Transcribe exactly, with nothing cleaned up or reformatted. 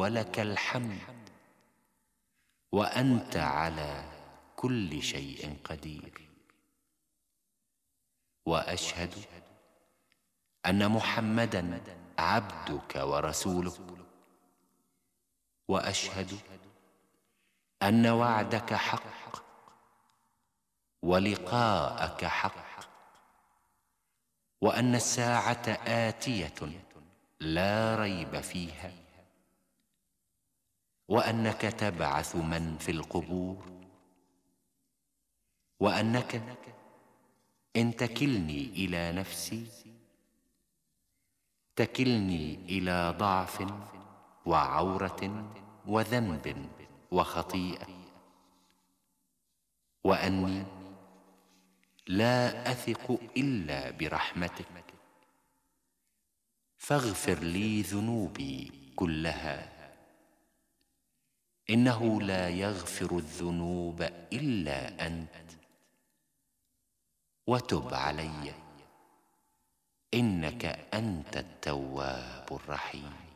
ولك الحمد وأنت على كل شيء قدير. وأشهد أن محمدًا عبدك ورسولك. وأشهد أن وعدك حق ولقاءك حق، وأن الساعة آتية لا ريب فيها، وأنك تبعث من في القبور، وأنك إن تكلني إلى نفسي تكلني إلى ضعف وعورة وذنب وخطيئة، وأني لا أثق إلا برحمتك، فاغفر لي ذنوبي كلها، إنه لا يغفر الذنوب إلا أنت، وتب علي إنك أنت التواب الرحيم.